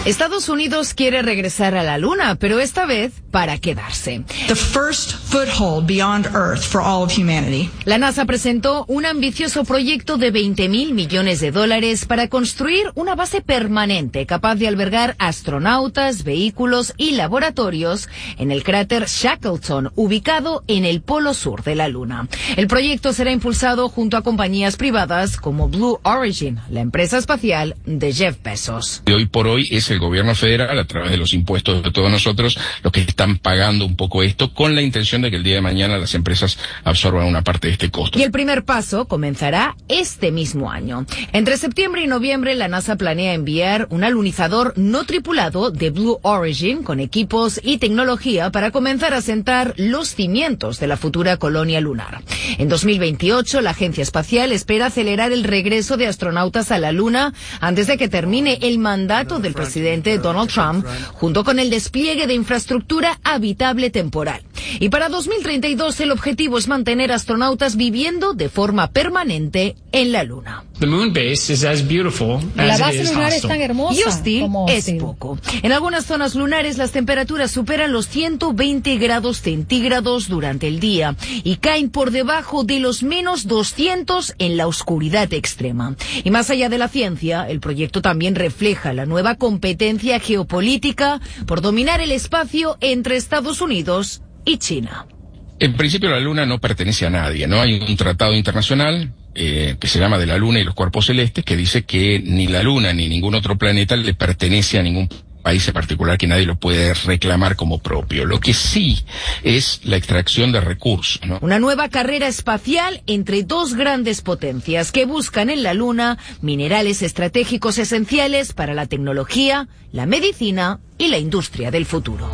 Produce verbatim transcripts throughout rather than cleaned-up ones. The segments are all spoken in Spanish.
Estados Unidos quiere regresar a la Luna, pero esta vez para quedarse. The first foothold beyond Earth for all of humanity. La NASA presentó un ambicioso proyecto de veinte mil millones de dólares para construir una base permanente capaz de albergar astronautas, vehículos y laboratorios en el cráter Shackleton, ubicado en el polo sur de la Luna. El proyecto será impulsado junto a compañías privadas como Blue Origin, la empresa espacial de Jeff Bezos. De hoy por hoy es el gobierno federal, a través de los impuestos de todos nosotros, los que están pagando un poco esto, con la intención de que el día de mañana las empresas absorban una parte de este costo. Y el primer paso comenzará este mismo año. Entre septiembre y noviembre, la NASA planea enviar un alunizador no tripulado de Blue Origin con equipos y tecnología para comenzar a sentar los cimientos de la futura colonia lunar. En dos mil veintiocho, la agencia espacial espera acelerar el regreso de astronautas a la Luna antes de que termine el mandato del presidente Donald Trump, junto con el despliegue de infraestructura habitable temporal. Y para dos mil treinta y dos el objetivo es mantener astronautas viviendo de forma permanente en la Luna. The moon base is as beautiful La as it base is lunar es hostile. tan hermosa Y hostil como es hostil. poco. En algunas zonas lunares las temperaturas superan los ciento veinte grados centígrados durante el día y caen por debajo de los menos doscientos en la oscuridad extrema. Y más allá de la ciencia, el proyecto también refleja la nueva competencia geopolítica por dominar el espacio entre Estados Unidos y China. En principio la Luna no pertenece a nadie, ¿no? Hay un tratado internacional eh, que se llama de la Luna y los cuerpos celestes, que dice que ni la Luna ni ningún otro planeta le pertenece a ningún país en particular, que nadie lo puede reclamar como propio. Lo que sí es la extracción de recursos, ¿no? Una nueva carrera espacial entre dos grandes potencias que buscan en la Luna minerales estratégicos esenciales para la tecnología, la medicina y la industria del futuro.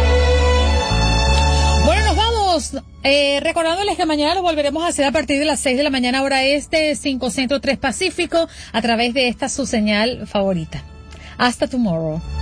Bueno, nos vamos. Eh, recordándoles que mañana lo volveremos a hacer a partir de las seis de la mañana, hora este, cinco Centro, tres Pacífico, a través de esta su señal favorita. Hasta tomorrow.